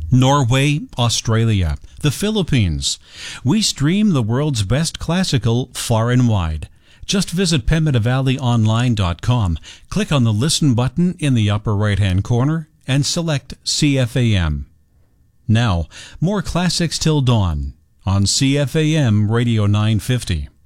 Norway, Australia, the Philippines. We stream the world's best classical far and wide. Just visit PemmittValleyOnline.com, click on the Listen button in the upper right-hand corner, and select CFAM. Now, more classics till dawn on CFAM Radio 950.